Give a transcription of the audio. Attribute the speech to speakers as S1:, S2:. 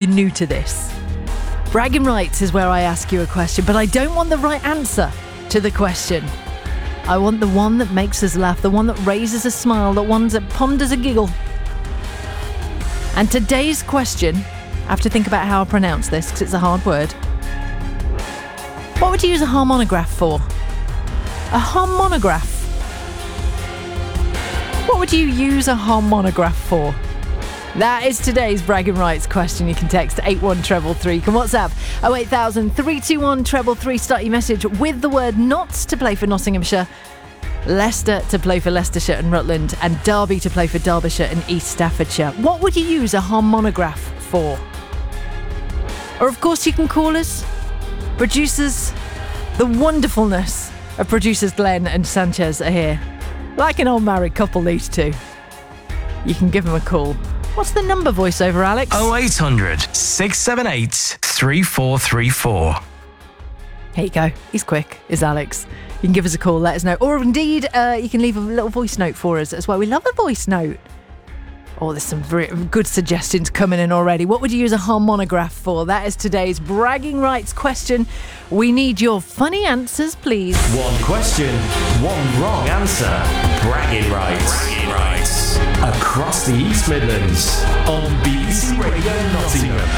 S1: you're new to this. Bragging rights is where I ask you a question, but I don't want the right answer to the question. I want the one that makes us laugh, the one that raises a smile, the one that ponders a giggle. And today's question, I have to think about how I pronounce this because it's a hard word. What would you use a harmonograph for? A harmonograph. What would you use a harmonograph for? That is today's bragging rights question. You can text 81333. You can WhatsApp 08000 321 333. Start your message with the word Notts to play for Nottinghamshire, Leicester to play for Leicestershire and Rutland, and Derby to play for Derbyshire and East Staffordshire. What would you use a harmonograph for? Or of course you can call us. Producers, the wonderfulness of producers Glenn and Sanchez are here. Like an old married couple, these two. You can give them a call. What's the number, voiceover, Alex?
S2: 0800 678 3434.
S1: Here you go. He's quick, is Alex. You can give us a call, let us know. Or indeed, you can leave a little voice note for us as well. We love a voice note. Oh, there's some very good suggestions coming in already. What would you use a harmonograph for? That is today's bragging rights question. We need your funny answers, please.
S3: One question, one wrong answer. Bragging rights. Bragging rights. Across the East Midlands on BBC Radio Nottingham.